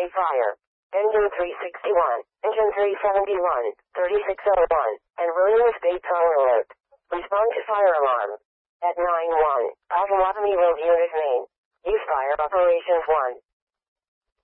fire. Engine 361, engine 371, 3601, and Williams Bay power alert. Respond to fire alarm. At 9-1, Potawatomi Road Unit Main. Use fire operations 1.